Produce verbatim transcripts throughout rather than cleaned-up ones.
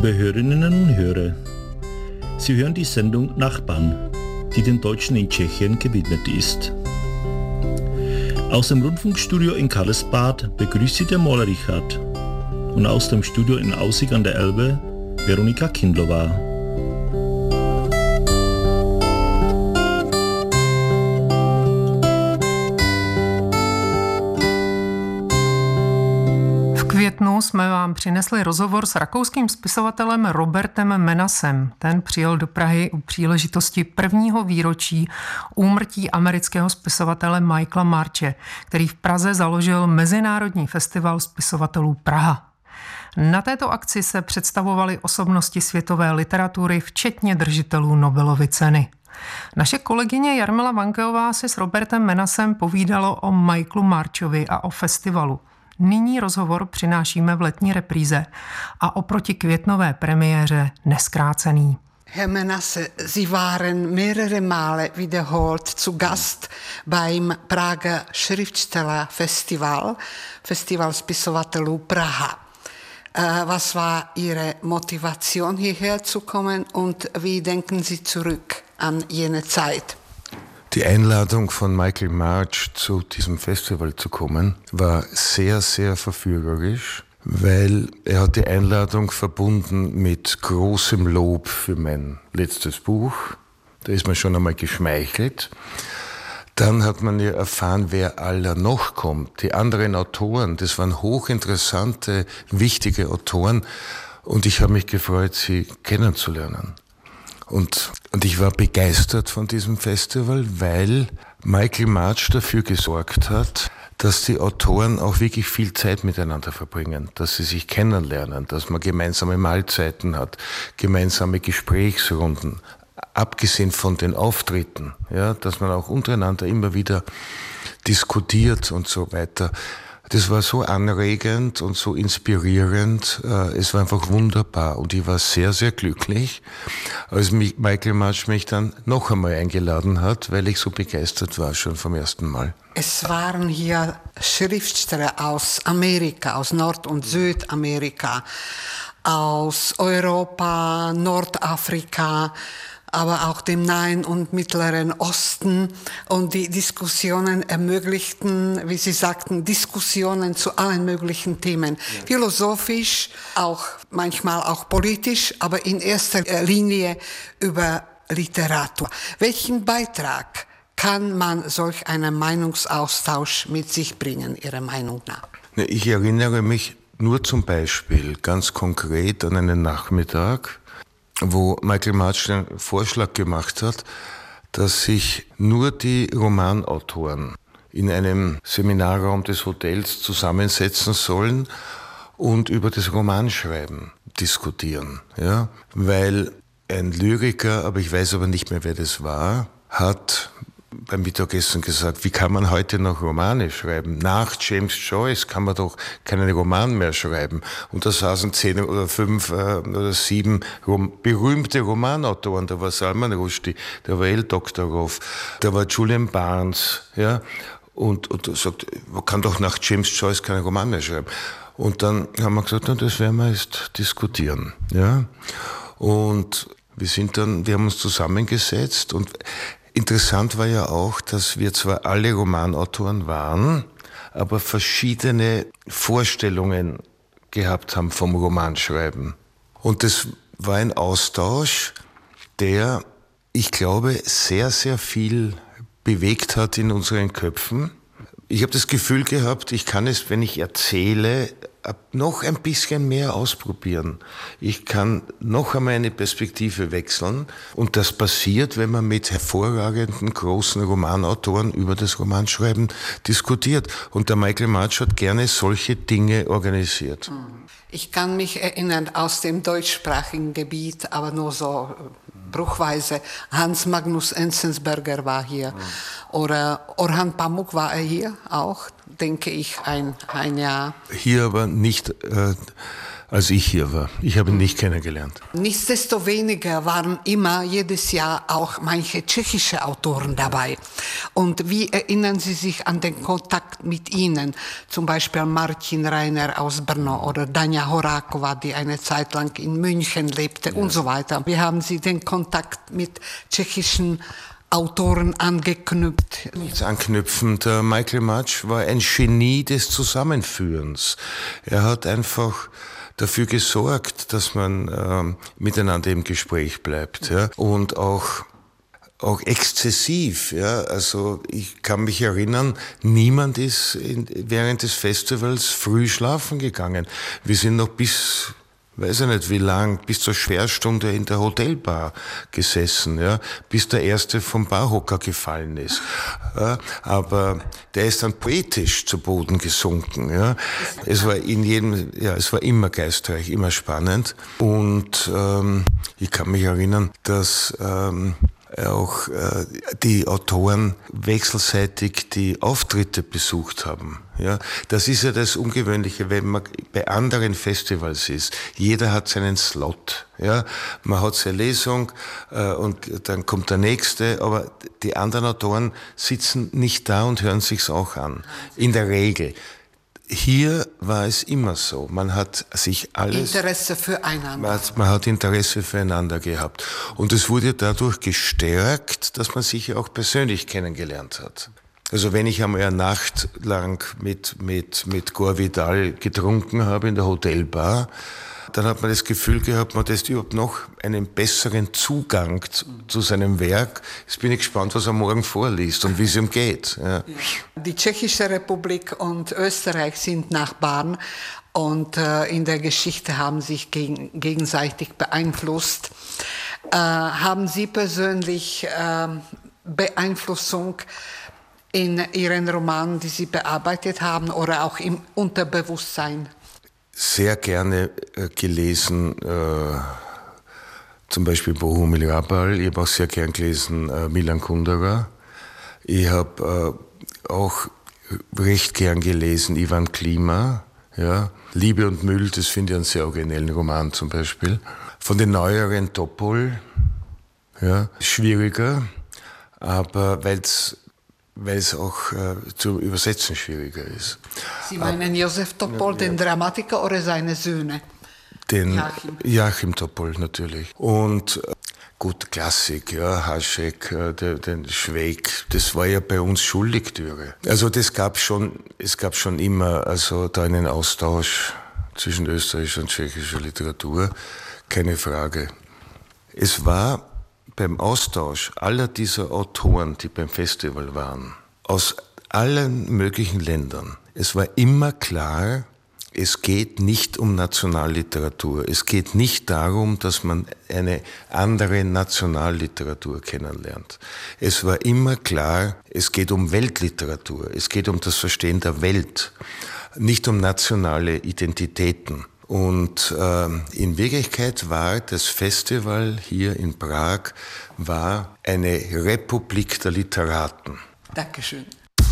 Liebe Hörerinnen und Hörer, Sie hören die Sendung Nachbarn, die den Deutschen in Tschechien gewidmet ist. Aus dem Rundfunkstudio in Karlsbad begrüßt Sie der Maler Richard und aus dem Studio in Aussig an der Elbe Veronika Kindlova. V květnu jsme vám přinesli rozhovor s rakouským spisovatelem Robertem Menasem. Ten přijel do Prahy u příležitosti prvního výročí úmrtí amerického spisovatele Michaela Marche, který v Praze založil Mezinárodní festival spisovatelů Praha. Na této akci se představovaly osobnosti světové literatury, včetně držitelů Nobelovy ceny. Naše kolegyně Jarmila Vankeová si s Robertem Menasem povídalo o Michaelu Marchovi a o festivalu. Nyní rozhovor přinášíme v letní repríze a oproti květnové premiéře neskrácený. Herr Menasse, Sie waren mehrere Male wiederholt zu Gast beim Prager Schriftstellerfestival, Festival Spisovatelů Praha. Was war Ihre Motivation, hierher zu kommen und wie denken Sie zurück an jene Zeit? Die Einladung von Michael March zu diesem Festival zu kommen, war sehr, sehr verführerisch, weil er hat die Einladung verbunden mit großem Lob für mein letztes Buch. Da ist man schon einmal geschmeichelt. Dann hat man ja erfahren, wer aller noch kommt. Die anderen Autoren, das waren hochinteressante, wichtige Autoren und ich habe mich gefreut, sie kennenzulernen. Und, und ich war begeistert von diesem Festival, weil Michael March dafür gesorgt hat, dass die Autoren auch wirklich viel Zeit miteinander verbringen, dass sie sich kennenlernen, dass man gemeinsame Mahlzeiten hat, gemeinsame Gesprächsrunden, abgesehen von den Auftritten, ja, dass man auch untereinander immer wieder diskutiert und so weiter. Das war so anregend und so inspirierend. Es war einfach wunderbar und ich war sehr, sehr glücklich, als Michael March mich dann noch einmal eingeladen hat, weil ich so begeistert war schon vom ersten Mal. Es waren hier Schriftsteller aus Amerika, aus Nord- und Südamerika, aus Europa, Nordafrika, aber auch dem Nahen und Mittleren Osten. Und die Diskussionen ermöglichten, wie Sie sagten, Diskussionen zu allen möglichen Themen. Ja. Philosophisch, auch manchmal auch politisch, aber in erster Linie über Literatur. Welchen Beitrag kann man solch einen Meinungsaustausch mit sich bringen, Ihrer Meinung nach? Ich erinnere mich nur zum Beispiel ganz konkret an einen Nachmittag, wo Michael March den Vorschlag gemacht hat, dass sich nur die Romanautoren in einem Seminarraum des Hotels zusammensetzen sollen und über das Romanschreiben diskutieren. Ja? Weil ein Lyriker, aber ich weiß aber nicht mehr, wer das war, hat beim Mittagessen gesagt, wie kann man heute noch Romane schreiben? Nach James Joyce kann man doch keinen Roman mehr schreiben. Und da saßen zehn oder fünf äh, oder sieben Rom- berühmte Romanautoren. Da war Salman Rushdie, da war El Doktorov, da war Julian Barnes. Ja? Und, und er sagt, man kann doch nach James Joyce keinen Roman mehr schreiben. Und dann haben wir gesagt, na, das werden wir jetzt diskutieren. Ja? Und wir sind dann, wir haben uns zusammengesetzt und interessant war ja auch, dass wir zwar alle Romanautoren waren, aber verschiedene Vorstellungen gehabt haben vom Romanschreiben. Und das war ein Austausch, der, ich glaube, sehr, sehr viel bewegt hat in unseren Köpfen. Ich habe das Gefühl gehabt, ich kann es, wenn ich erzähle, noch ein bisschen mehr ausprobieren. Ich kann noch einmal eine Perspektive wechseln. Und das passiert, wenn man mit hervorragenden, großen Romanautoren über das Romanschreiben diskutiert. Und der Michael March hat gerne solche Dinge organisiert. Ich kann mich erinnern aus dem deutschsprachigen Gebiet, aber nur so bruchweise. Hans Magnus Enzensberger war hier. Mhm. Oder Orhan Pamuk war er hier auch, denke ich, ein, ein Jahr. Hier aber nicht, äh, als ich hier war. Ich habe ihn nicht kennengelernt. Nichtsdestoweniger waren immer jedes Jahr auch manche tschechische Autoren dabei. Und wie erinnern Sie sich an den Kontakt mit ihnen? Zum Beispiel Martin Reiner aus Brno oder Danja Horáková, die eine Zeit lang in München lebte, ja, und so weiter. Wie haben Sie den Kontakt mit tschechischen Autoren angeknüpft? Nichts anknüpfen. Der Michael Matsch war ein Genie des Zusammenführens. Er hat einfach dafür gesorgt, dass man ähm, miteinander im Gespräch bleibt, ja, und auch auch exzessiv, ja. Also ich kann mich erinnern, niemand ist in, während des Festivals früh schlafen gegangen. Wir sind noch bis, weiß ich nicht wie lang, bis zur Sperrstunde in der Hotelbar gesessen, ja, bis der erste vom Barhocker gefallen ist. Ja, aber der ist dann poetisch zu Boden gesunken, ja. Es war in jedem, ja, es war immer geistreich, immer spannend. Und ähm, ich kann mich erinnern, dass ähm, auch äh, die Autoren wechselseitig die Auftritte besucht haben. Ja, das ist ja das Ungewöhnliche, wenn man bei anderen Festivals ist. Jeder hat seinen Slot. Ja, man hat seine Lesung äh, und dann kommt der nächste, aber die anderen Autoren sitzen nicht da und hören sich's auch an. In der Regel. Hier war es immer so. Man hat sich alles... Interesse füreinander. Man hat, man hat Interesse füreinander gehabt. Und es wurde dadurch gestärkt, dass man sich ja auch persönlich kennengelernt hat. Also wenn ich einmal eine Nacht lang mit, mit, mit Gore Vidal getrunken habe in der Hotelbar, dann hat man das Gefühl gehabt, man hat überhaupt noch einen besseren Zugang zu, zu seinem Werk. Jetzt bin ich gespannt, was er morgen vorliest und wie es ihm geht. Ja. Die Tschechische Republik und Österreich sind Nachbarn und äh, in der Geschichte haben sich gegen, gegenseitig beeinflusst. Äh, haben Sie persönlich äh, Beeinflussung in Ihren Romanen, die Sie bearbeitet haben, oder auch im Unterbewusstsein? Sehr gerne äh, gelesen, äh, zum Beispiel Bohumil Hrabal. Ich habe auch sehr gern gelesen äh, Milan Kundera. Ich habe äh, auch recht gern gelesen Ivan Klima. Ja. Liebe und Müll, das finde ich einen sehr originellen Roman zum Beispiel. Von den neueren Topol, ja, schwieriger, aber weil es weil es auch äh, zu übersetzen schwieriger ist. Sie meinen Aber, Josef Topol, ja, den Dramatiker, oder seine Söhne? Den Joachim, Joachim Topol natürlich. Und äh, gut, Klassik, ja, Hašek, äh, der, den Schweig, das war ja bei uns Schullektüre. Also das gab schon, es gab schon immer, also da einen Austausch zwischen österreichischer und tschechischer Literatur, keine Frage. Es war beim Austausch aller dieser Autoren, die beim Festival waren, aus allen möglichen Ländern, es war immer klar, es geht nicht um Nationalliteratur. Es geht nicht darum, dass man eine andere Nationalliteratur kennenlernt. Es war immer klar, es geht um Weltliteratur. Es geht um das Verstehen der Welt, nicht um nationale Identitäten. Und äh, in Wirklichkeit war das Festival hier in Prag war eine Republik der Literaten. Dankeschön.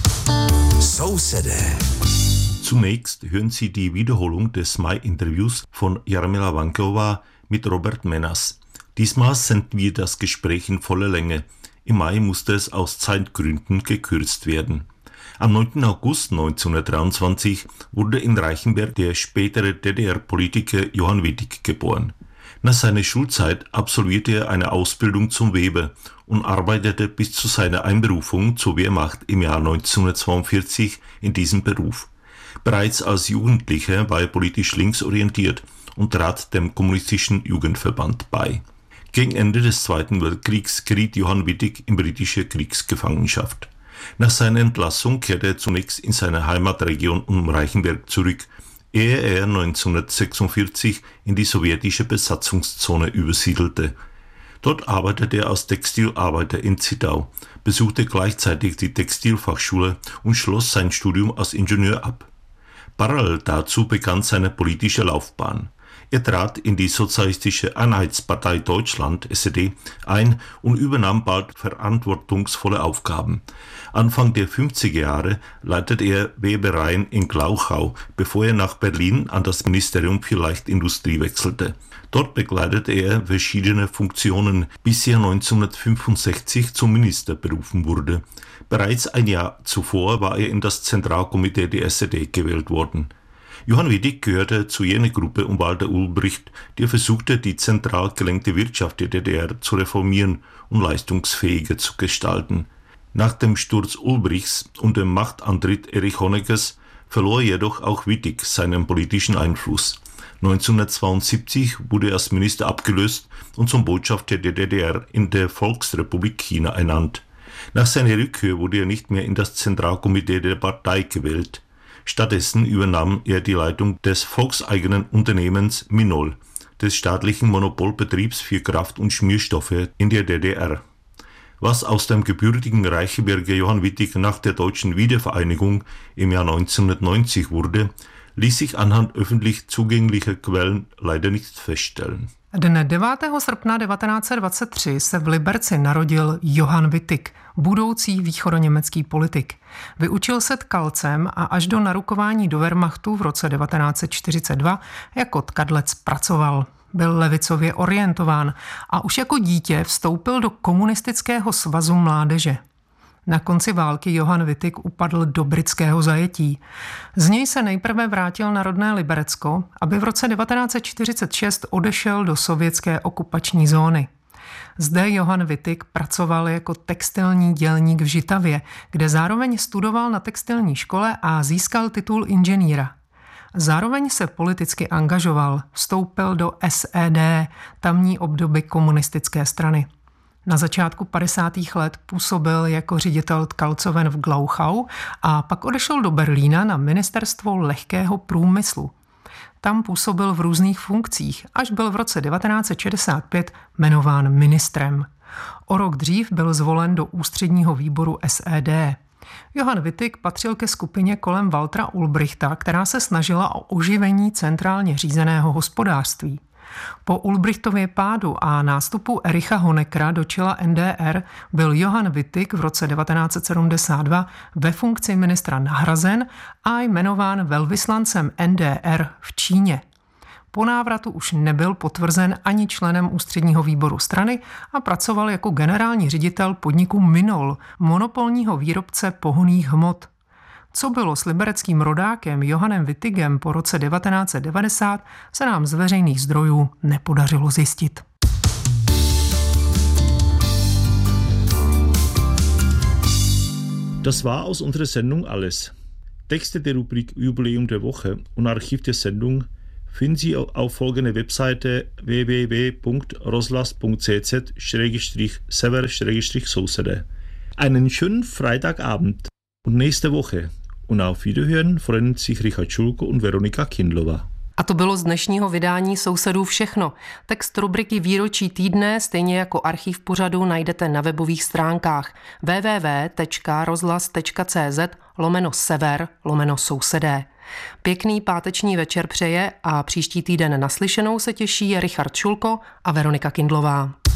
So said it. Zunächst hören Sie die Wiederholung des Mai-Interviews von Jarmila Vankelová mit Robert Menas. Diesmal senden wir das Gespräch in voller Länge. Im Mai musste es aus Zeitgründen gekürzt werden. Am neunten August neunzehnhundertdreiundzwanzig wurde in Reichenberg der spätere D D R-Politiker Johann Wittig geboren. Nach seiner Schulzeit absolvierte er eine Ausbildung zum Weber und arbeitete bis zu seiner Einberufung zur Wehrmacht im Jahr neunzehnhundertzweiundvierzig in diesem Beruf. Bereits als Jugendlicher war er politisch linksorientiert und trat dem kommunistischen Jugendverband bei. Gegen Ende des Zweiten Weltkriegs geriet Johann Wittig in britische Kriegsgefangenschaft. Nach seiner Entlassung kehrte er zunächst in seine Heimatregion um Reichenberg zurück, ehe er neunzehnhundertsechsundvierzig in die sowjetische Besatzungszone übersiedelte. Dort arbeitete er als Textilarbeiter in Zittau, besuchte gleichzeitig die Textilfachschule und schloss sein Studium als Ingenieur ab. Parallel dazu begann seine politische Laufbahn. Er trat in die Sozialistische Einheitspartei Deutschland, S E D, ein und übernahm bald verantwortungsvolle Aufgaben. Anfang der fünfziger Jahre leitete er Webereien in Glauchau, bevor er nach Berlin an das Ministerium für Leichtindustrie wechselte. Dort bekleidete er verschiedene Funktionen, bis er neunzehnhundertfünfundsechzig zum Minister berufen wurde. Bereits ein Jahr zuvor war er in das Zentralkomitee der S E D gewählt worden. Johann Wittig gehörte zu jener Gruppe um Walter Ulbricht, die versuchte, die zentral gelenkte Wirtschaft der D D R zu reformieren und leistungsfähiger zu gestalten. Nach dem Sturz Ulbrichts und dem Machtantritt Erich Honeckers verlor jedoch auch Wittig seinen politischen Einfluss. neunzehnhundertzweiundsiebzig wurde er als Minister abgelöst und zum Botschafter der D D R in der Volksrepublik China ernannt. Nach seiner Rückkehr wurde er nicht mehr in das Zentralkomitee der Partei gewählt. Stattdessen übernahm er die Leitung des volkseigenen Unternehmens Minol, des staatlichen Monopolbetriebs für Kraft- und Schmierstoffe in der D D R. Was aus dem gebürtigen Reichsbürger Johann Wittig nach der deutschen Wiedervereinigung im Jahr neunzehnhundertneunzig wurde, ließ sich anhand öffentlich zugänglicher Quellen leider nicht feststellen. Dne devátého srpna devatenáct set dvacet tři se v Liberci narodil Johann Wittig, budoucí východoněmecký politik. Vyučil se tkalcem a až do narukování do Wehrmachtu v roce devatenáct set čtyřicet dva jako tkadlec pracoval. Byl levicově orientován a už jako dítě vstoupil do komunistického svazu mládeže. Na konci války Johann Wittig upadl do britského zajetí. Z něj se nejprve vrátil na rodné Liberecko, aby v roce devatenáct set čtyřicet šest odešel do sovětské okupační zóny. Zde Johann Wittig pracoval jako textilní dělník v Žitavě, kde zároveň studoval na textilní škole a získal titul inženýra. Zároveň se politicky angažoval, vstoupil do S E D, tamní obdoby komunistické strany. Na začátku padesátých let působil jako ředitel tkalcoven v Glauchau a pak odešel do Berlína na ministerstvo lehkého průmyslu. Tam působil v různých funkcích, až byl v roce devatenáct set šedesát pět jmenován ministrem. O rok dřív byl zvolen do ústředního výboru S E D. Johann Wittig patřil ke skupině kolem Waltera Ulbrichta, která se snažila o oživení centrálně řízeného hospodářství. Po Ulbrichtově pádu a nástupu Ericha Honeckera do čela N D R byl Johann Wittig v roce devatenáct set sedmdesát dva ve funkci ministra nahrazen a jmenován velvyslancem N D R v Číně. Po návratu už nebyl potvrzen ani členem ústředního výboru strany a pracoval jako generální ředitel podniku Minol, monopolního výrobce pohonných hmot. Co bylo s libereckým rodákem Johannem Wittigem po roce devatenáct set devadesát, se nám z veřejných zdrojů nepodařilo zjistit. Das war aus unserer Sendung alles. Texte der Rubrik Jubiläum der Woche und Archiv der Sendung finden Sie auf folgender Webseite w w w punkt roslas punkt c z slash sever slash sousede. Einen schönen Freitagabend und nächste Woche. Und auf Wiederhören freuen sich Richard Schulko und Veronika Kindlová. A to bylo z dnešního vydání Sousedů všechno. Text rubriky Výročí týdne, stejně jako archiv pořadu, najdete na webových stránkách w w w tečka rozhlas tečka c z lomeno sever lomeno sousedé. Pěkný páteční večer přeje a příští týden naslyšenou se těší Richard Šulko a Veronika Kindlová.